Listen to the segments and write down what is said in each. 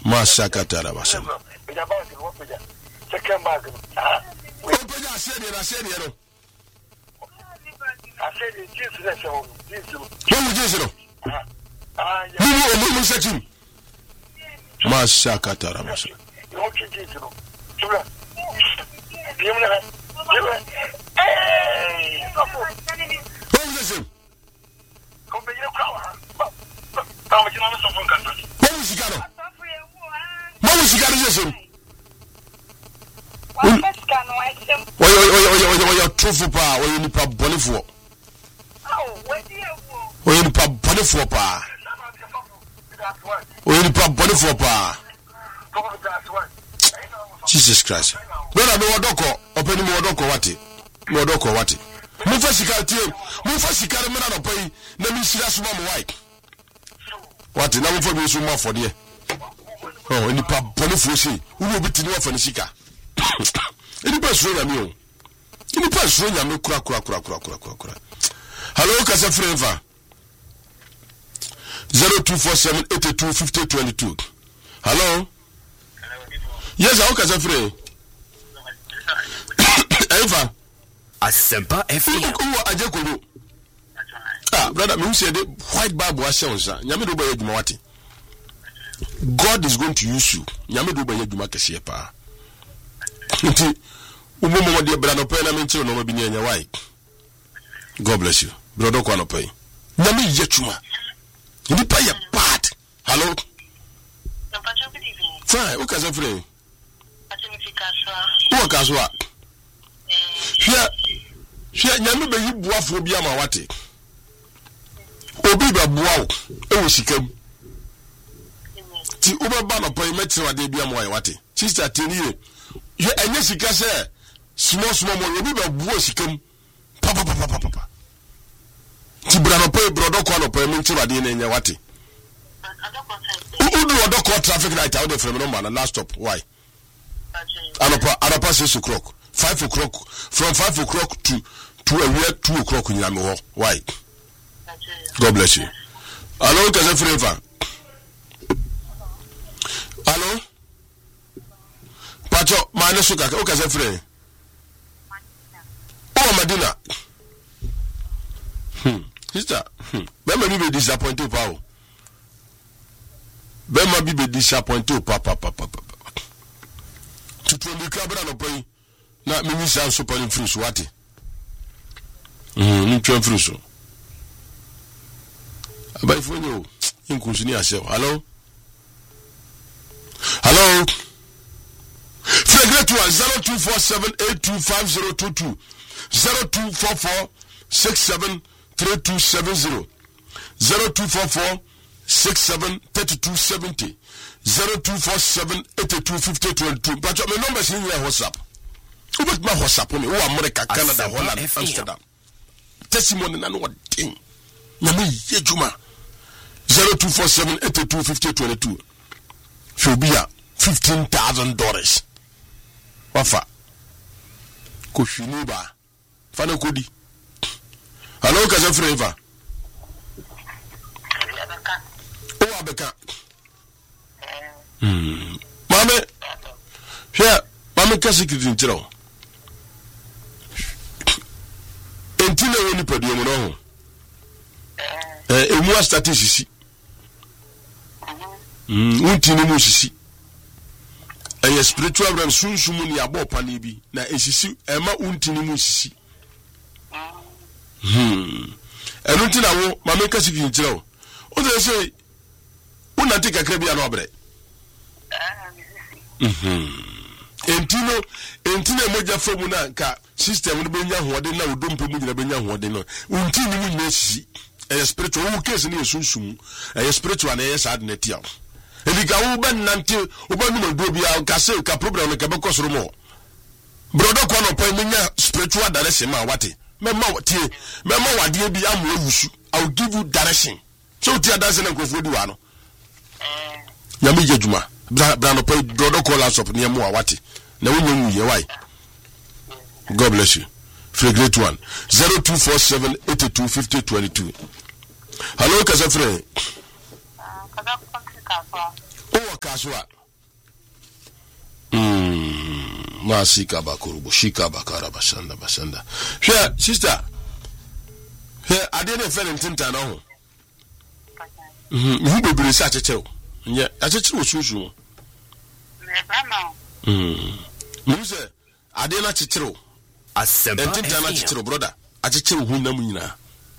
Masaka tarabasem. Second bag. Open I said it. I said it Jesus. Who Jesus? Who search him? Masaka tarabasem. No Jesus. Oyo truthful pa oyo nipa bonefo. Oyo nipa bonefo pa. Oyo nipa bonefo pa. Jesus Christ. Brother me wodoko openi me wodoko wati. Me wodoko wati. Mu fasika tie. Mu fasika me na no pai na mi sira so ma mo wai. Wati na mu fa bi so ma for de. Oh, nipa bonefo sei. Wo obiti ni wa fa ni sika. Nipa so na mi o. Nipa so nya me kura. Hello kasa friend 0247825022. Hello. Yes, how kasa friend? Eva. Asempa FM. Ko ajekolo. Ah, brother, me say the white Bible was saying sir. Nyame do baye djuma wati. God is going to use you. Nyame do baye djuma kese pa. Nti umomo de brother no pay na me nche no ma bi nya why. God bless you. Brother ko no pay. Nyame ye djuma. Ni pay bad. Hello. Fine, o kasa free. O kasa wa. Hia nyame be yi buafo bi ama wate. Obi ba buawo e wo sikam. Ti ubaba no pay metri wade bi ama wate. Sister Teniye. Ye enye sika se small mo obi ba buo sikam. Papa. Ti bra no pay brodo ko no pay metri wade na enye wate. Udu odoko traffic light out from number last stop. Why? Anapa 6 o'clock. 5 o'clock. From 5 o'clock to a 2 o'clock in Yamo. Why? God bless you. Hello, Kazafreva. Hello? Pacho, Manesuka, Kazafre. Oh, Madina. Sister, Bema be disappointed, Pao. Bema be disappointed, Papa. To the cabra no pay. Na me san so pan fruit wati. Ni twan fruit so. Abai fo nyo inkunsu ni ase. Hello. Fregret 0247825022 0244673270 0244673270 0247825022. But my number is in your WhatsApp. Ubet ma WhatsApp me wo America, Canada, Holland, Amsterdam. Testimony na no wadin. Nyame yejuma 0247825022. Fobia $15,000. Wafa. Ko shiniba. Fana kodi. Hello Kaza Forever. O abeka. Mame. Hia, mame kasikiti ntiro. Entile woni padi mo no. Emu astati sisi. Untini mu sisi. Eye spiritual brand sunsumu ni abo pani bi na esisi ema untini mu sisi. Enu ntina wo mame kasikiti ntiro. O dey say una tika krebi ya no abre. Entino moja fomu na nka system no benya hoode na odompe mu nyina benya hoode no untini mu nyina sisi e spiritual wo case ni esunsum e spiritual na sad na tia elika wo ban nante wo ban no do bia ka se ka problem no ka be kosoro mo brodo ko no pa menya spiritual direction ma wate mema wade bi amu awusu I will give you direction so tia dance na nkofo di wa no nyame jejuma brano pay brodo call us up near mo wate na wonye ye why. God bless you. Free great one 0247825022. Hello Kasafre. kaswa masika bakuru shika bakara basanda hwe sister hwe ade ne fe ntinta na ho hu bebere sa chechew nya achechew osusu me bama muse ade na chechew Asempa ntinta na FM. chechew brother achechew hu na mu nyina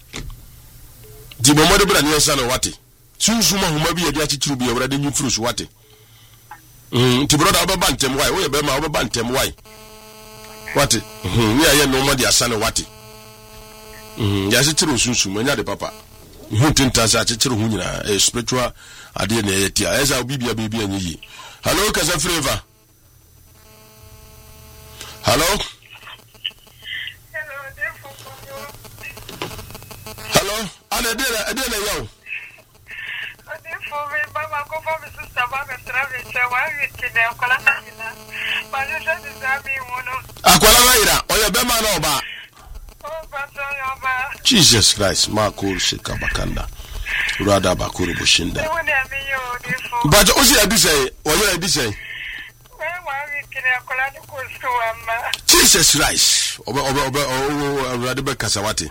di bomode bra ne sa no wate susu ma huma bi ye achechew bi ye brother nyi frusu wate ti brother obeba ntem why we be ma obeba ntem why wate we aye no ma di asane wate ya se tiro sunsu manya de papa hu tinta sa tiro hu nyina spiritual ade na ye tia eza obibia bibia nyi hello kasa flavor hello hello ana de na yawo for me, Mama, go for me, sister, Mama, travel, so why you did the Colana? But you said it's a me one. Akwala oya bema na oba. Oh, but so Jesus Christ, Marco Shikabakanda. Rada Bakuru Bushinda. But Osi Abisay, or you Abisay? Jesus Christ, over Radiba Kasawati.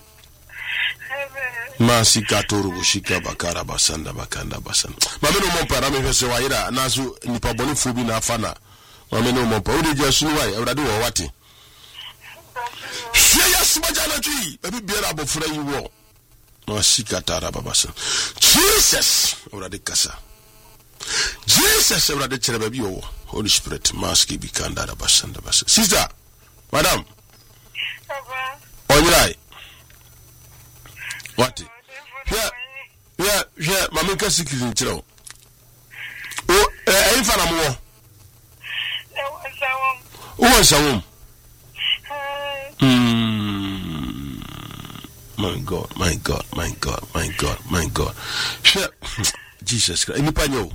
Masika Toru Bushika Bakara Basanda Bakanda Basan. Mameno Mompa, Ramese Waira, Nasu Nipaboni Fubi Nafana. Mameno Mompa, Udi Jasuai, Radu Wati. Yes, Majanaji, a bit beer about Frey War. Masika Tarababasan. Jesus, Radicasa. Jesus, Radicabio, Holy Spirit, Maski Bikanda Basanda Basan. Sister, Madam, on your eye. What? Yeah, Mamika Sikil in Chilo. Oh, I'm for a more. Oh, it's a woman. My God. Sure. Jesus Christ. Any panyo.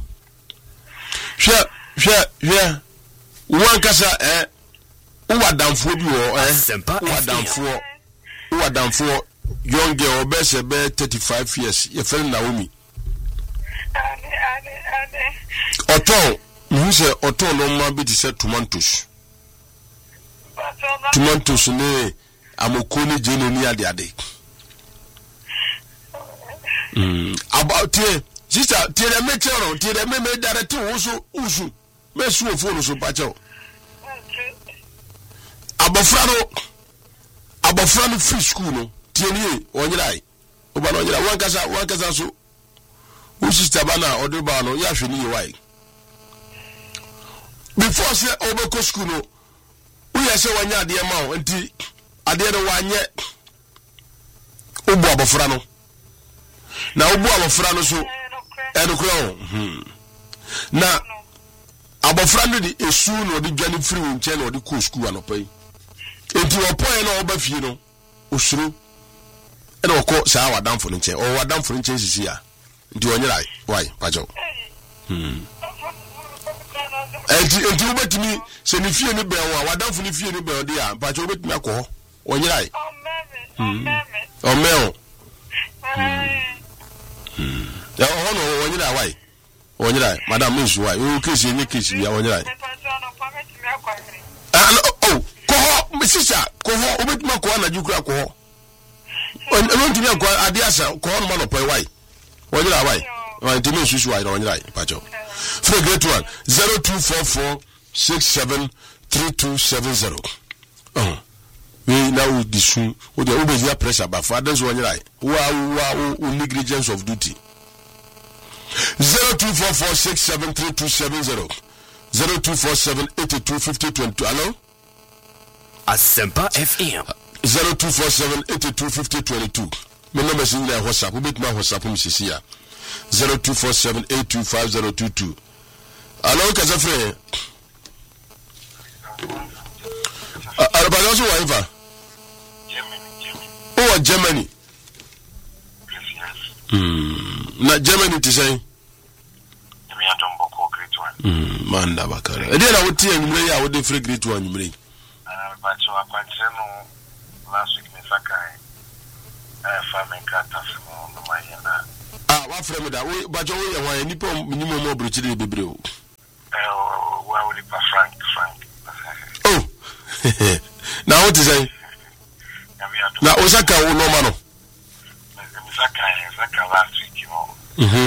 Sure. One casa, who are down for you, who are down for young girl, best about 35 years. Your friend Naomi. Otto, who said Otto no man be said tomatoes. Tomatoes, ne, Amokoni Jane near the other. About here, sister, till the metro, till the made that two also, Usu, Messu for so pacho. Abofrano free school, no, Tierney, on your eye. Obanoya, one casa so. Who sister Bana or Dubano, Yashini, why? Before say Obako school, no, we are so one yard the amount, and tea, I didn't one yet. Ubo Abofrano. Now, Ubo Abofrano so, and a crown. Now, Abofrano is soon or the Johnny free in Chen or the cool school and pay. Into a point or Buffino, Usru, and of course, our down for the chair, or what down for the chair is here. Do you like? Why, Pajo? And you bet me, send if you any bell, what down for the few bell, dear, Pajo with me alcohol, or you like? Oh, Mel. Oh, no, why? Or you like, Madame Miss, why? You kiss you, kiss you, or you like? Oh, coho, Mrs. Coho, with my corner, you crack coho. When I want to be a Adiasa, corn monopoly, why? What did I write? To me, she's right on right, Pacho. For a great one 0244 67 3270. Oh, we now disown with the Uber pressure, but fathers one right. Wow, negligence of duty. 0244 67 3270. 0247 82 50 22. Hello? Asempa FM. 0247 82 50 22. My number is in there. WhatsApp. We make my WhatsApp. Mrs. 0247 825022. Hello, Kazafre. Alabama, wife. Oh, Germany. Not Germany to say. Manda Bakara. And then I would tell you, I would differ great one. But you are quite last week, Miss Akai. Farming cat on the Mayana. What from that way, but you are any minimum more brutally be brew. Now what is it? Now Osaka will no man. Osaka last week, you know.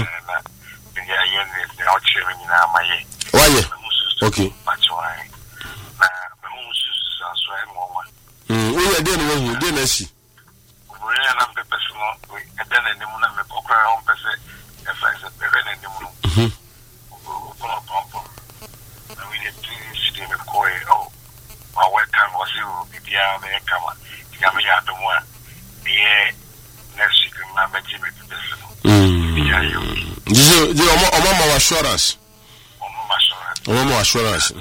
Why? Okay. We are doing when you didn't see. We are not the personal, and then the moon and the poker on person, if I said, and the moon. We did 3 city in the coy. Oh, our welcome was you, the American. Yamia the one. Yeah, next week, remember Jimmy personal. The Omama assurance. Omama assurance.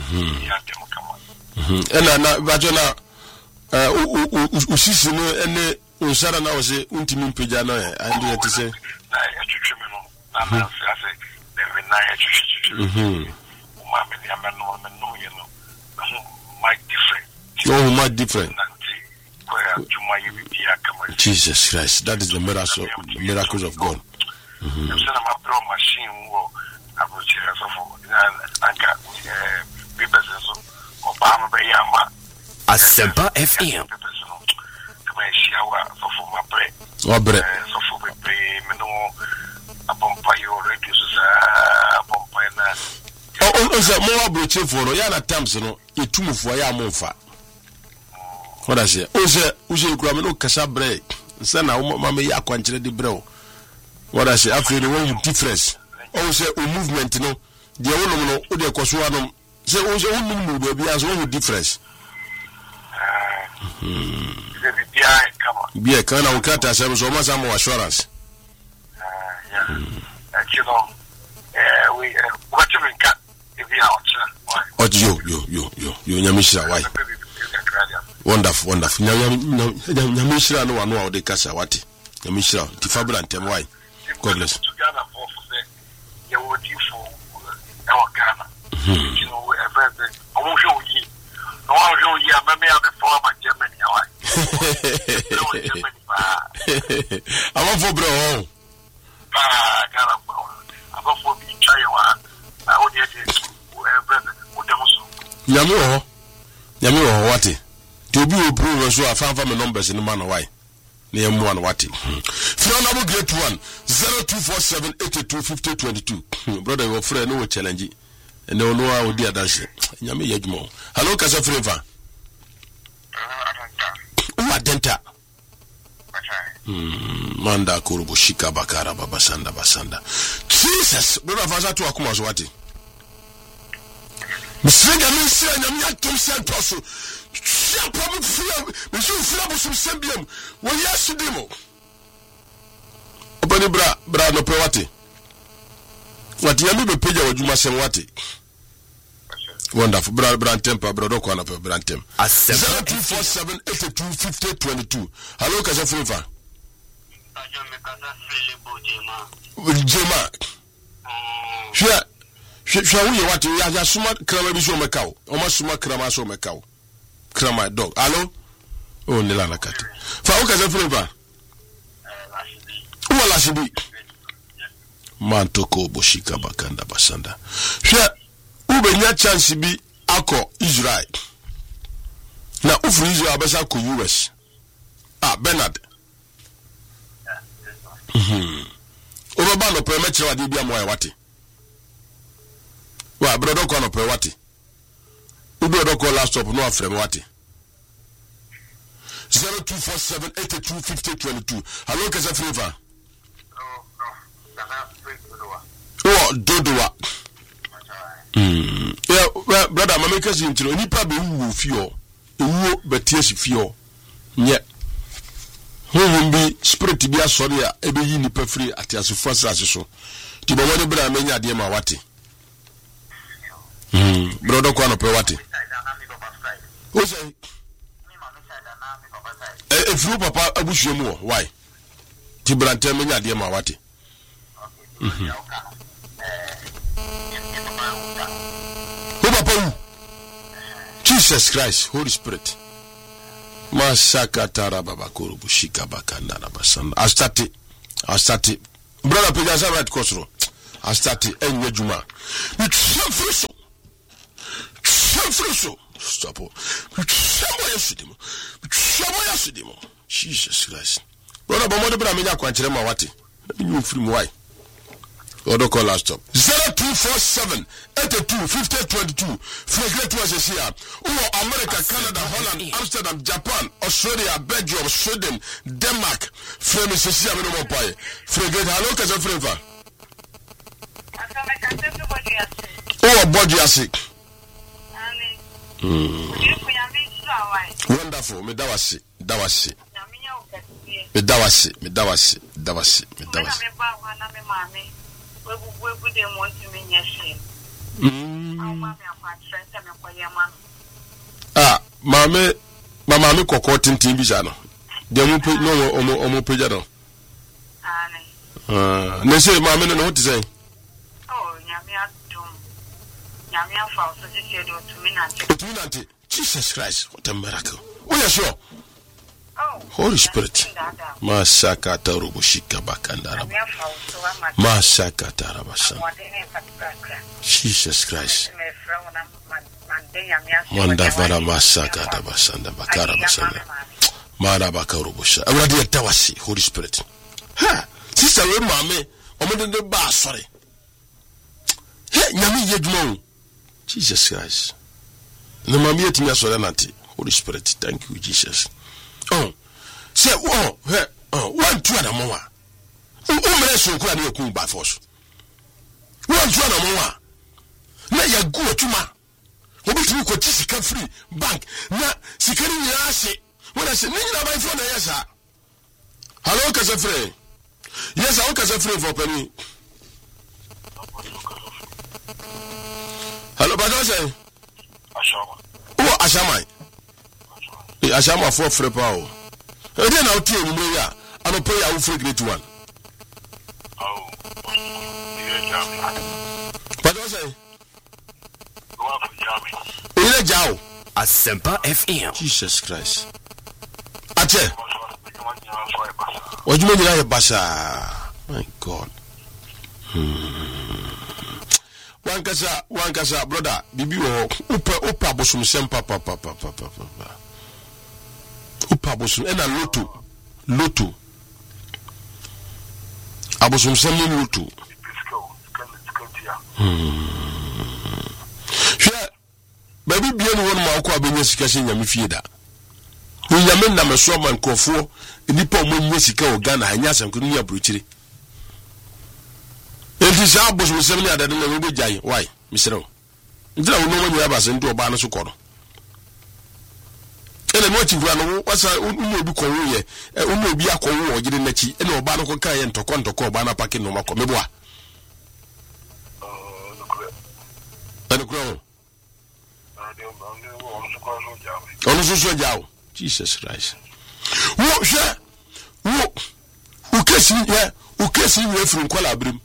And Bajona. Usisi no ene unsara na wose untimi mpega no and you to say my different. Jesus Christ, that is the miracles of God. Asempa FM. Obre. Oh, more broche for no yana times no etumu for ya monfa. What I say? Ose kura no kasa bre. Say na mama ya kwankyere de bre. What I say? After the one difference. Oh say movement no. The one no o de koso anom. Say o say one no be as one difference. Bien, quand on crée ta service, on m'a mon assurance. You know, we what you mean? If you are oh, you Nyamishra, why? Wonderful. Nyamishra, no one know the Casa, what? Nyamishra, Tifabra and Tem, why? God bless. You would you for our Ghana. You know, I won't show you. No, yeah, maybe I'm before my Germany. I want for bro. I go for me, China. I would Yami, what? To be a brewer, so I found my numbers in the man away. Near one what? Fiona great one 0247 82 50 22. Brother, your friend, no challenge. And no, I would dear dance. Yami Yagmo. Hello, Casa Flavor. Denta Manda Kurubu Shika Bakara Basanda. Jesus, brother Faza to Akuma Zwati. Msega Misia Namia Tumsen Tosu. Shia Problem Film, Misu Filabus Sembium, when yes demo. Open bra no pewati. What Yami be Peja or Juma Semwati. Wonderful, brother Temper, brother Kwana Brantem. 0247 82 50 22. Hello, Casa Flavor. Jema. Shall we what you are suma crama biso mekao. Oma suma crama so mekao. Crama dog. Hello? Oh, Nilana Cat. For Casa Flavor. Who will be? Mantoko Boshika Bakanda Basanda. Share. Ube nya chance bi akọ Israel na ufuru Israel abesa ko US Bernard Oba ba no pre mechira wade bia mo wate wa brodo ko no pre wate udo do ko laptop no afrem wate 0247 82 50 22. Hello Casa Flavor. Oh Dodowa. Yeah, brother, my makers in Tino, Nipa be who feel, who beties feel. Yet, who will be spirit to be a sorry, a be nipa free at your first so. To the one brother, many are dear Mawati. Brother Kwana Pewati. Who say? If you papa, I wish you more. Why? Tibrante, many are dear Mawati. Jesus Christ, Holy Spirit. Masaka Tarababa Kurubushika Bakanda Basanda. I started. Brother Pegaza right Kosro. I started Enye Juma. It's so. Stop. Jesus Christ. Brother, but what about me? I can't remember what you free why. Order call last stop 0247 82 50 22. Frigate was here. America, Canada, Holland, Amsterdam, Japan, Australia, Belgium, Sweden, Denmark. Frame is here. Frigate, hello, Casa body are sick. Wonderful. Me dawasi. Mama koko tintin bi jano. De mu pe no omo pe jano. Ne say mama no what say? Jesus Christ, what a miracle. Oh, yeah, sure. Holy Spirit. Masaka tarubushika bakandara. Masaka tarabasa. Jesus Christ. Manda vara masaka tabasanda bakara basanda. Mara bakarubusha. Awadi tawasi, Holy Spirit. Ha, sister we mame, omode ba sorry. Hey, nyami yedmo. Jesus Christ. No mami etimi asore nante. Holy Spirit, thank you Jesus. Oh, say one two na mowa. Umre so kura na yakun by force. One two na mowa. Na ya go atuma. Obitumi ko ti sika free bank. Na sikari nyira ase. Wona se ni na by phone na yesa. Hello Kasafre. Yes, I Kasafre for penny. Hello Badose. Ashama. Oh, Ashama. Ashama for free power. And then I'll tell you, I don't pay our free great one. Oh, but I say, Asempa FM. Jesus Christ. Ache. What do you mean you Basha? My God. One kasa, brother. Bibi upa bosum sempa papa. Upa bosum ena loto. Abosum semni loto. Baby bien won ma ko abenye sika se nyame fie da. Nyame na meso man kofo nipa mo nye sika o Ghana hanya sanku ni abrochire. Enti sa abosum semni adade na we bejai why misero. Ndira wo no mo aba se ndi oba na so kono. Ele no chifura no wasa unu obi konwo ye unu obi akonwo ogire nachi ene oba no ko kan ye ntoko oba na pake no makọ meboa. Ono so jaw Jesus Christ. Wo ukesi we from Nkwala Abrim.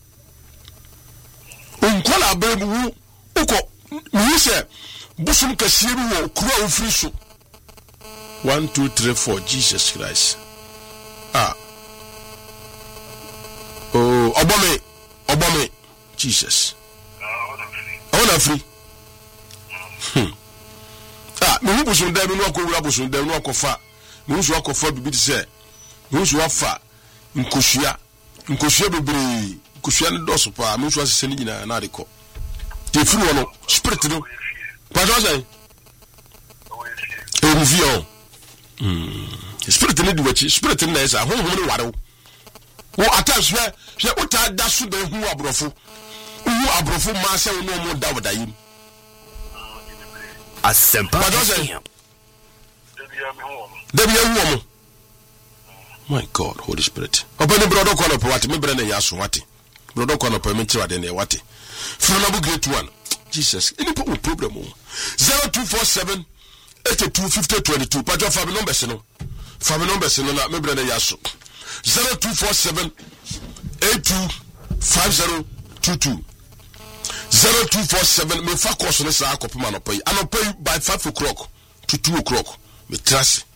Nkwala Abrim wo uko mi se busum kasiru wo kura ofri so. 1 2 3 4 Jesus Christ. Oh, obome Jesus. I want free. Me busun da no ko wura busun da no akofa. Me nso akofa bibi ti se. Me nso afa nkosua bebre. Nkosua ne doso pa. Me nso asese ni nyina na adekọ. Te firi wono spirit no. Pa jo say. E muvio. Spirit ne duwachi, spirit ne esa honhom ne ware wo attacks hwe uta da so da hu abrofo. Hu abrofo ma se wo no mo da wodayim. Asempa FM. My God, Holy Spirit. Open the brother corner for what me brother yaso wati. Brother corner for me chiwa de wati. From Abu Great One. Jesus, any problem 0247 82 50 22. Pajo family numbers no. Family numbers no na me brother yaso. 0247 82 50 22. 0247 me fa course no sa akopema no pay by 5 o'clock to 2 o'clock me trust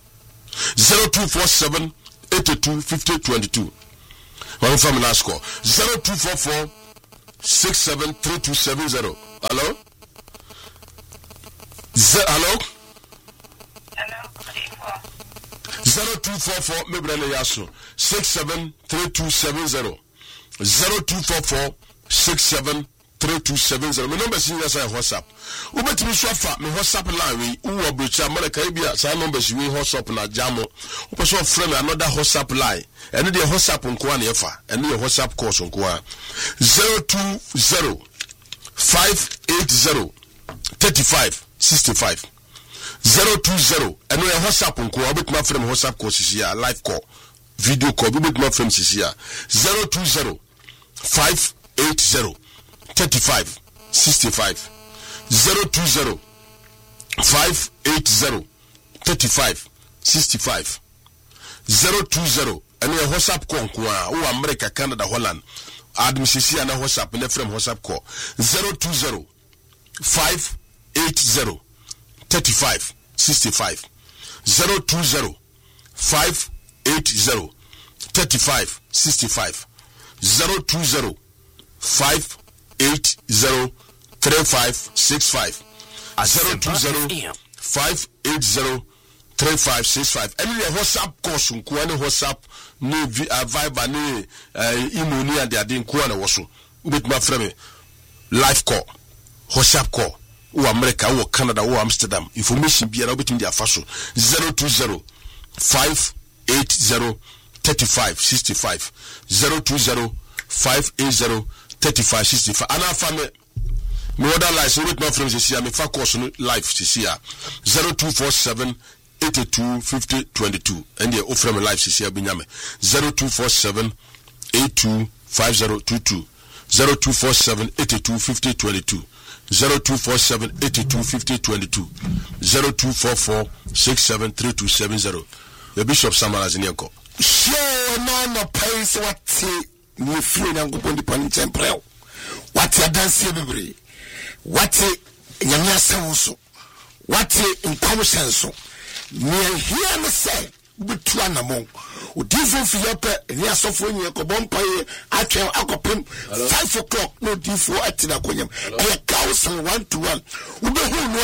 0247 82 50 22 one family last call 0244 673270 hello hello 0244 mebrele yaso 673270 0244 673270. My number is in your WhatsApp. Ubetimi sofa me WhatsApp line we uwo brocha America ibia sa numbers we WhatsApp na jamo. Upeso friend another WhatsApp line. Ene de WhatsApp nko an yefa. Ene your WhatsApp course nko an 020 580 3565 020 ene your WhatsApp nko obetimi friend WhatsApp course here live call video call obetimi friend here 020 580 3565 020 580 3565 020 and your WhatsApp call who America, Canada, Holland. Adam Sisi and WhatsApp and from WhatsApp call 020 580 3565 020 580 3565 020 580 3565 020 580 3565. Any WhatsApp course nkuane WhatsApp ni Viber ni email ni and they nkuane woso with my friend live call WhatsApp call o America o Canada o Amsterdam information biara obetim dia faso 020 580 3565 020 580 3565 ana fame me other line so with my friends this year me fa course no live this year 0247 82 50 22 and the offer me live this year binyame 0247 82 5022 0247 82 50 22 0247 82 50 22 0244 673270 the Bishop Samuel Azinenko sure no pace what ni free na ngopon di pani temprel what ya dance bebre what nyamia senso what nkom senso me here me say butu anamon odifo fiyope ni asofo nyi ko bompaye atwen akopem 5 o'clock no difo atina konyam e ka 1 to 1 ube hu